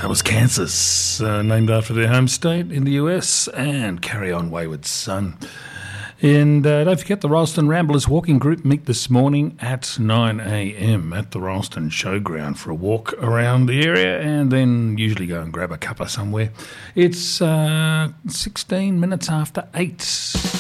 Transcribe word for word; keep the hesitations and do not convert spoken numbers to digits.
That was Kansas, uh, named after their home state in the U S, and Carry On Wayward Son. And uh, don't forget the Rolleston Ramblers walking group meet this morning at nine a.m. at the Rolleston Showground for a walk around the area and then usually go and grab a cuppa somewhere. It's uh, sixteen minutes after eight.